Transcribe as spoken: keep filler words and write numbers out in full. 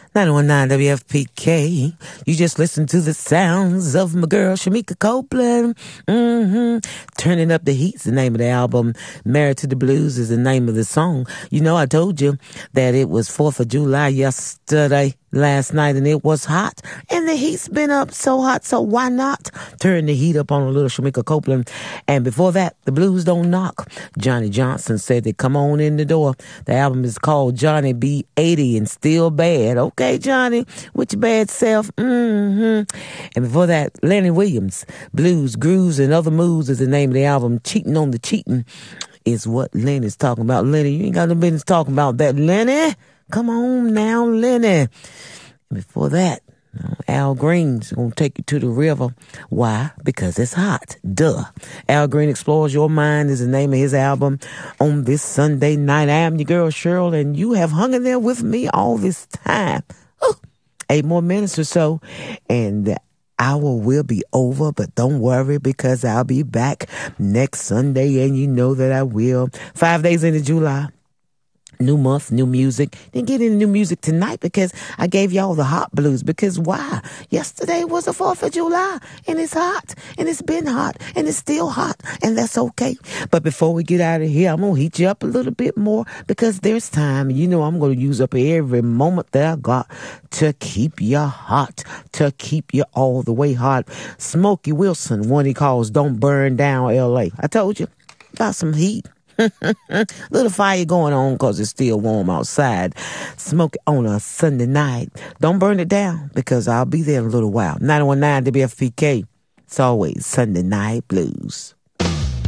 nine one nine W F P K. You just listen to the sounds of my girl, Shamika Copeland. Mm-hmm. Turning Up the Heat's the name of the album. Married to the Blues is the name of the song. You know, I told you that it was fourth of July yesterday, last night, and it was hot. And the heat's been up so hot, so why not turn the heat up on a little Shamika Copeland? And before that, The Blues Don't Knock. Johnny Johnson said to come on in the door. The album is called Johnny B. eighty and Still Bad. Okay, Johnny, with your bad self. Mm-hmm. And before that, Lenny Williams, Blues, Grooves, and Other Moves is the name of the album. Cheating on the Cheating is what Lenny's talking about. Lenny, you ain't got no business talking about that, Lenny. Come on now, Lenny. Before that, Al Green's gonna take you to the river. Why? Because it's hot. Duh. Al Green Explores Your Mind is the name of his album on this Sunday night. I am your girl, Cheryl, and you have hung in there with me all this time. Ooh, eight more minutes or so, and the hour will be over, but don't worry because I'll be back next Sunday, and you know that I will. Five days into July. New month, new music. Didn't get any new music tonight because I gave y'all the hot blues. Because why? Yesterday was the fourth of July and it's hot and it's been hot and it's still hot and that's okay. But before we get out of here, I'm going to heat you up a little bit more because there's time. You know I'm going to use up every moment that I got to keep you hot, to keep you all the way hot. Smokey Wilson, one he calls Don't Burn Down L A. I told you about some heat. Little fire going on because it's still warm outside. Smoke it on a Sunday night. Don't burn it down because I'll be there in a little while. nine one nine W F P K. It's always Sunday Night Blues.